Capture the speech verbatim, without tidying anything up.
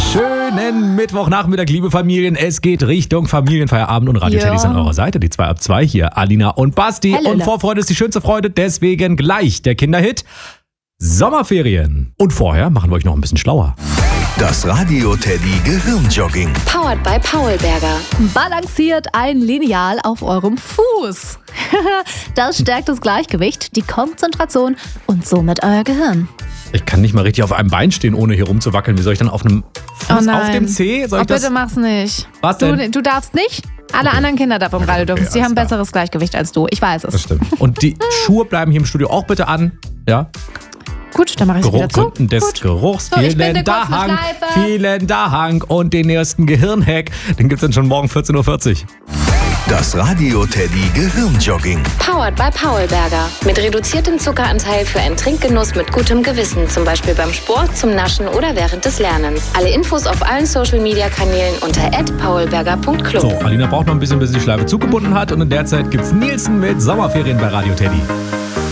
Schönen Mittwochnachmittag, liebe Familien. Es geht Richtung Familienfeierabend und Radio Teddy ist an eurer Seite. Die zwei ab zwei hier, Alina und Basti. Hallo. Und Vorfreude ist die schönste Freude, deswegen gleich der Kinderhit Sommerferien. Und vorher machen wir euch noch ein bisschen schlauer. Das Radio Teddy Gehirnjogging. Powered by Paulberger. Balanciert ein Lineal auf eurem Fuß. Das stärkt das Gleichgewicht, die Konzentration und somit euer Gehirn. Ich kann nicht mal richtig auf einem Bein stehen, ohne hier rumzuwackeln. Wie soll ich dann auf einem Fuß, Oh nein. auf dem Zeh? Soll Oh, ich das? bitte mach's nicht. Was denn? Du, du darfst nicht. Alle anderen Kinder da vom Radio dürfen. okay, Die alles haben klar. besseres Gleichgewicht als du. Ich weiß Das es. stimmt. Und die Schuhe bleiben hier im Studio auch bitte an. Ja. Gut, dann mache ich es wieder zu. Geruchgründen des Gut. Geruchs. So, ich vielen binde kurz eine Dank. Schleife. Vielen Dank. Und den ersten Gehirnhack, den gibt's dann schon morgen vierzehn Uhr vierzig. Das Radio Teddy Gehirnjogging. Powered by Paulberger. Mit reduziertem Zuckeranteil für einen Trinkgenuss mit gutem Gewissen. Zum Beispiel beim Sport, zum Naschen oder während des Lernens. Alle Infos auf allen Social-Media-Kanälen unter at paulberger punkt club. So, Alina braucht noch ein bisschen, bis sie die Schleife zugebunden hat. Und in der Zeit gibt's Nielsen mit Sommerferien bei Radio Teddy.